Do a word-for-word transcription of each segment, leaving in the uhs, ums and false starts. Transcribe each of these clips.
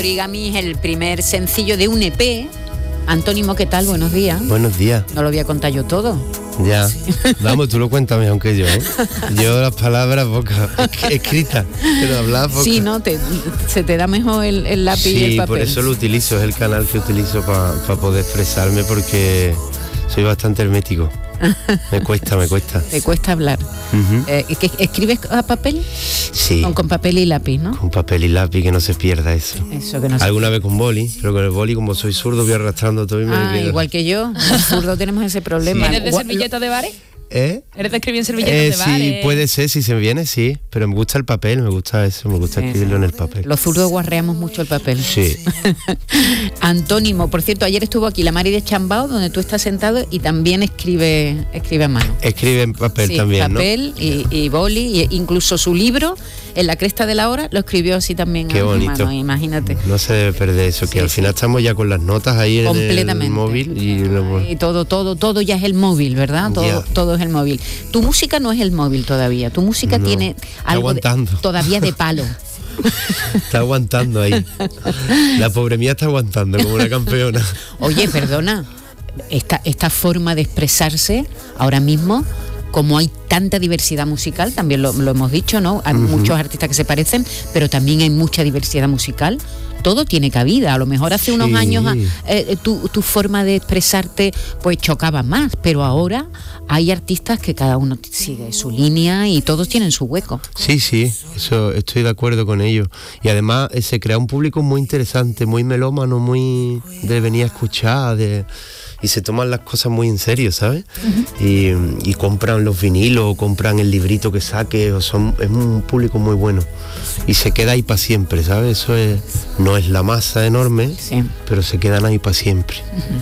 Origami es el primer sencillo de un E P. Antónimo, ¿qué tal? Buenos días. Buenos días. No lo voy a contar yo todo. Ya. Vamos, tú lo cuentas mejor que yo, ¿eh? Yo las palabras pocas, escritas, pero hablar pocas. Sí, ¿no? Te, se te da mejor el, el lápiz sí, y el papel. Por eso lo utilizo, es el canal que utilizo para pa poder expresarme, porque soy bastante hermético. Me cuesta, me cuesta. Te cuesta hablar. Uh-huh. eh, ¿qué, ¿Escribes a papel? Sí. Con, con papel y lápiz, ¿no? Con papel y lápiz, que no se pierda eso. Eso que no se Alguna pierda. vez con boli, pero con el boli, como soy zurdo, voy arrastrando todo y me Ah, igual que yo. Los zurdos tenemos ese problema. ¿Eres de servilleta de bares? ¿Eh? ¿Eres de escribir en servilletas eh, de bares? Sí, puede ser, si se me viene, sí. Pero me gusta el papel, me gusta eso, me gusta escribirlo en el papel. Los zurdos guarreamos mucho el papel. Sí. Antónimo, por cierto, ayer estuvo aquí la Mari de Chambao, donde tú estás sentado, y también escribe escribe a mano. Escribe en papel sí, también, papel, ¿no? y, y boli, y incluso su libro, En la cresta de la hora, lo escribió así también. Qué a bonito. mano, imagínate. No se debe perder eso, que sí, al sí. final estamos ya con las notas ahí en el móvil. Y, lo... y todo, todo, todo ya es el móvil, ¿verdad? Todo, yeah. todo es el móvil. Tu música no es el móvil todavía, tu música no, tiene algo de, todavía de palo. Está aguantando ahí. La pobre mía está aguantando como una campeona. Oye, perdona, esta, esta forma de expresarse ahora mismo, como hay tanta diversidad musical, también lo, lo hemos dicho, ¿no? Hay uh-huh. muchos artistas que se parecen, pero también hay mucha diversidad musical. Todo tiene cabida. A lo mejor hace unos sí. años eh, tu, tu forma de expresarte pues chocaba más, pero ahora hay artistas que cada uno sigue su línea y todos tienen su hueco. Sí, sí, eso estoy de acuerdo con ello. Y además eh, se crea un público muy interesante, muy melómano, muy de venir a escuchar, de... y se toman las cosas muy en serio, ¿sabes? Uh-huh. y, y compran los vinilos, o compran el librito que saque, o son, es un público muy bueno y se queda ahí para siempre, ¿sabes? Eso es, no es la masa enorme, sí. pero se quedan ahí para siempre.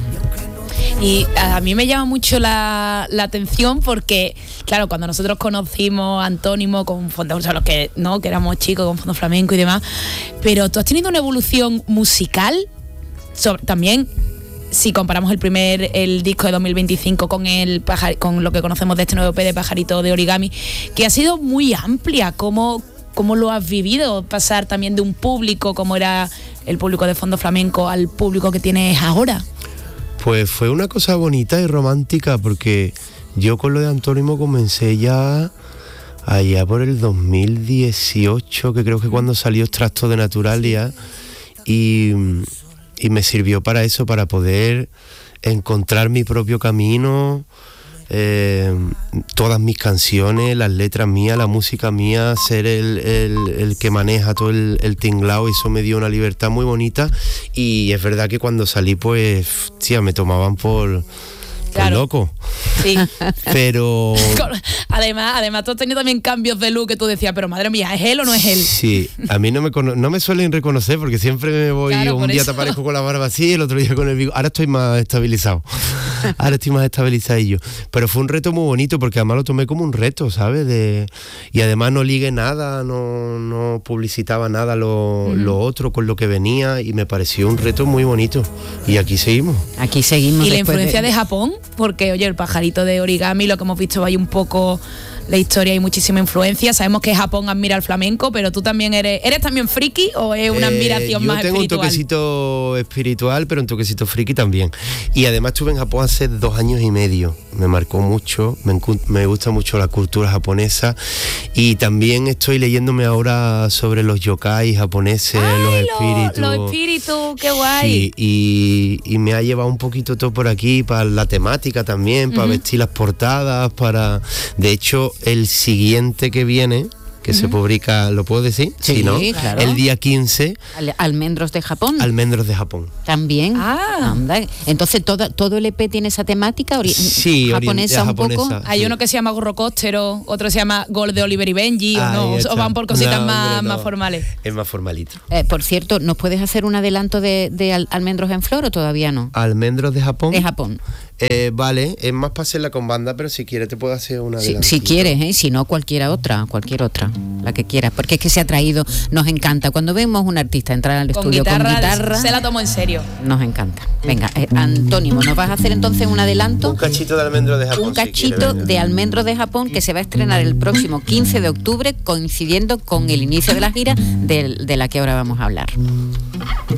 Uh-huh. Y a mí me llama mucho la, la atención porque, claro, cuando nosotros conocimos a Antónimo con fondo, o sea, los que no, que éramos chicos con fondo flamenco y demás, pero tú has tenido una evolución musical sobre, también. Si comparamos el primer el disco de dos mil veinticinco con el pajar, con lo que conocemos de este nuevo E P de Pajarito de Origami, que ha sido muy amplia. ¿Cómo, cómo lo has vivido? Pasar también de un público como era el público de fondo flamenco al público que tienes ahora. Pues fue una cosa bonita y romántica, porque yo con lo de Antónimo comencé ya allá por el dos mil dieciocho, que creo que cuando salió Extracto de Naturalia, y... y me sirvió para eso, para poder encontrar mi propio camino, eh, todas mis canciones, las letras mías, la música mía, ser el, el, el que maneja todo el, el tinglao, y eso me dio una libertad muy bonita. Y es verdad que cuando salí, pues, tía, me tomaban por... Claro. Loco. Sí. Pero además, además tú has tenido también cambios de look que tú decías, pero madre mía, ¿es él o no es él? Sí, a mí no me cono- no me suelen reconocer, porque siempre me voy, claro, un día eso. Te aparezco con la barba así, el otro día con el bigote. Ahora estoy más estabilizado. Ahora estoy más estabilizadillo. Pero fue un reto muy bonito, porque además lo tomé como un reto, ¿sabes? De, y además no ligué nada, no, no publicitaba nada lo, uh-huh. lo otro con lo que venía, y me pareció un reto muy bonito. Y aquí seguimos. Aquí seguimos. ¿Y la influencia de, de Japón? Porque, oye, el Pajarito de Origami, lo que hemos visto, hay un poco la historia, hay muchísima influencia. Sabemos que Japón admira el flamenco, pero tú también eres, ¿eres también friki o es una admiración eh, más espiritual? Yo tengo un toquecito espiritual, pero un toquecito friki también. Y además estuve en Japón hace dos años y medio. Me marcó mucho, me, me gusta mucho la cultura japonesa, y también estoy leyéndome ahora sobre los yokai japoneses, ¡ay, los espíritus. Los espíritus, qué guay. Sí, y, y me ha llevado un poquito todo por aquí, para la temática también, para uh-huh. vestir las portadas, para... De hecho, el siguiente que viene, que uh-huh. se publica, ¿lo puedo decir? Sí, sí, ¿no? Claro. El día quince. Al- Almendros de Japón. Almendros de Japón. También. Ah. Anda. Entonces, todo, todo el E P tiene esa temática ori- sí, japonesa, ori- un poco. japonesa, Hay sí. uno que se llama Gorro Costero, otro se llama Gol de Oliver y Benji, o no, o van por cositas no, más, hombre, no. más formales. Es más formalito. Eh, por cierto, ¿nos puedes hacer un adelanto de, de al- Almendros en Flor o todavía no? Almendros de Japón. De Japón. Eh, vale, es más para hacerla con banda, pero si quieres te puedo hacer una Si, si quieres, ¿eh? Si no, cualquiera otra, cualquier otra. la que quieras, porque es que se ha traído, nos encanta. Cuando vemos un artista entrar al con estudio guitarra, con guitarra, se la tomo en serio. Nos encanta. Venga, eh, Antónimo, nos vas a hacer entonces un adelanto. Un cachito de almendro de Japón. Un cachito si de almendro de Japón que se va a estrenar el próximo quince de octubre, coincidiendo con el inicio de la gira de, de la que ahora vamos a hablar.